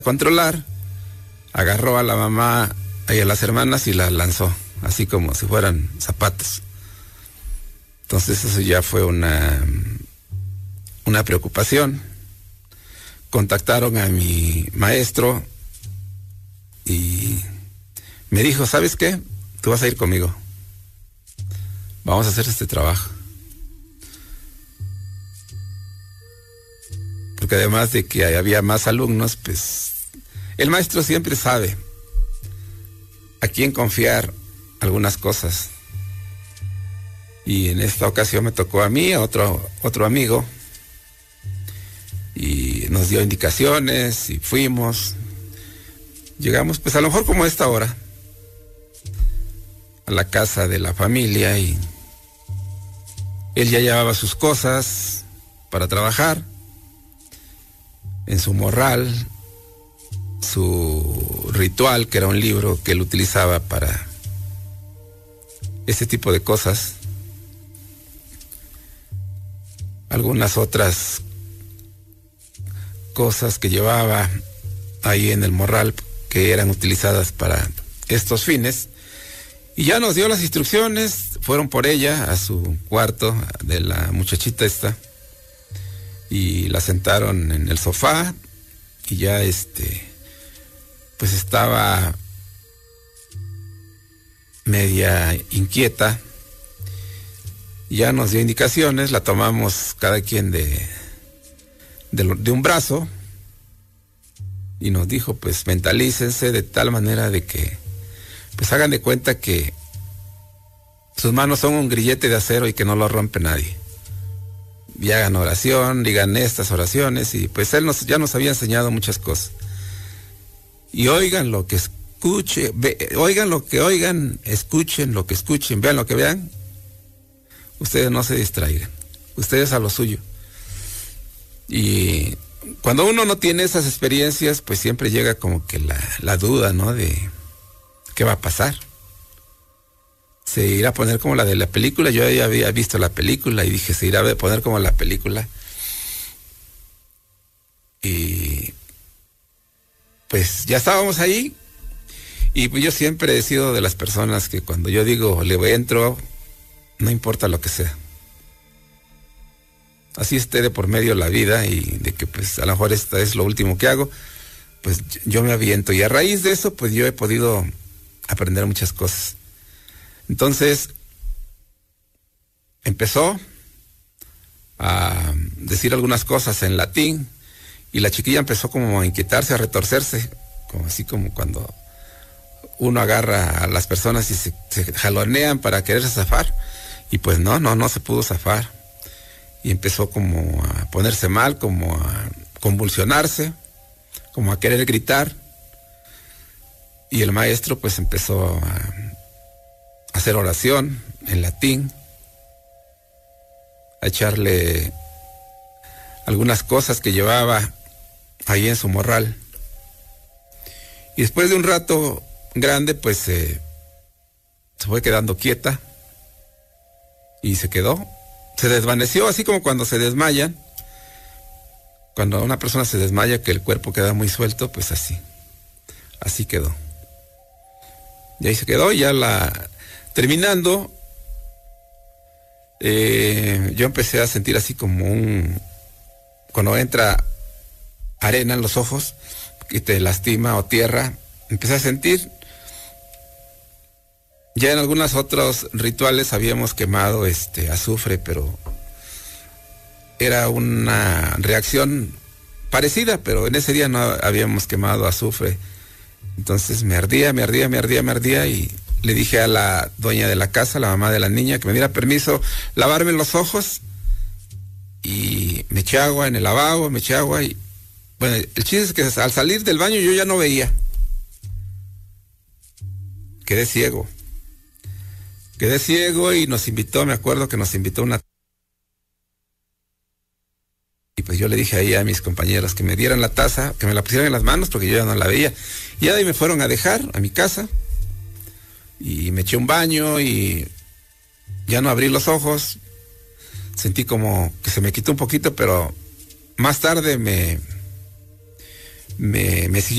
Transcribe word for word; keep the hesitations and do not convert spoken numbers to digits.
controlar, agarró a la mamá y a las hermanas y las lanzó, así como si fueran zapatos. Entonces eso ya fue una, una preocupación. Contactaron a mi maestro y me dijo, ¿sabes qué? Tú vas a ir conmigo. Vamos a hacer este trabajo. Porque además de que había más alumnos, pues el maestro siempre sabe a quién confiar algunas cosas. Y en esta ocasión me tocó a mí, a otro, otro amigo, y nos dio indicaciones y fuimos. Llegamos pues a lo mejor como a esta hora a la casa de la familia y él ya llevaba sus cosas para trabajar en su morral, su ritual, que era un libro que él utilizaba para ese tipo de cosas. Algunas otras cosas que llevaba ahí en el morral que eran utilizadas para estos fines. Y ya nos dio las instrucciones, fueron por ella a su cuarto de la muchachita esta y la sentaron en el sofá y ya este pues estaba media inquieta. Ya nos dio indicaciones, la tomamos cada quien de, de, de un brazo y nos dijo, pues mentalícense de tal manera de que pues hagan de cuenta que sus manos son un grillete de acero y que no lo rompe nadie. Y hagan oración, digan estas oraciones y pues él nos, ya nos había enseñado muchas cosas. Y oigan lo que escuchen, ve, oigan lo que oigan, escuchen lo que escuchen, vean lo que vean. Ustedes no se distraigan, ustedes a lo suyo. Y cuando uno no tiene esas experiencias, pues siempre llega como que la, la duda, ¿no? De qué va a pasar. Se irá a poner como la de la película. Yo ya había visto la película y dije, se irá a poner como la película. Y pues ya estábamos ahí. Y pues yo siempre he sido de las personas que cuando yo digo, le voy entro, no importa lo que sea. Así esté de por medio la vida y de que pues a lo mejor esta es lo último que hago, pues yo me aviento. Y a raíz de eso, pues yo he podido aprender muchas cosas. Entonces, empezó a decir algunas cosas en latín y la chiquilla empezó como a inquietarse, a retorcerse, como así como cuando uno agarra a las personas y se, se jalonean para quererse zafar. Y pues no, no, no se pudo zafar. Y empezó como a ponerse mal, como a convulsionarse, como a querer gritar. Y el maestro pues empezó a hacer oración en latín, a echarle algunas cosas que llevaba ahí en su morral. Y después de un rato grande pues eh, se fue quedando quieta y se quedó, se desvaneció, así como cuando se desmayan, cuando una persona se desmaya que el cuerpo queda muy suelto, pues así, así quedó. Y ahí se quedó, ya la terminando, eh, yo empecé a sentir así como un, cuando entra arena en los ojos, que te lastima, o tierra, empecé a sentir. Ya en algunos otros rituales habíamos quemado este azufre, pero era una reacción parecida, pero en ese día no habíamos quemado azufre. Entonces me ardía, me ardía, me ardía, me ardía y le dije a la dueña de la casa, la mamá de la niña, que me diera permiso lavarme los ojos y me eché agua en el lavabo, me eché agua y bueno, el chiste es que al salir del baño yo ya no veía. Quedé ciego. Quedé ciego y nos invitó, me acuerdo que nos invitó una... Y pues yo le dije ahí a mis compañeros que me dieran la taza, que me la pusieran en las manos porque yo ya no la veía. Y ahí me fueron a dejar a mi casa y me eché un baño y ya no abrí los ojos. Sentí como que se me quitó un poquito, pero más tarde me, me, me siguió.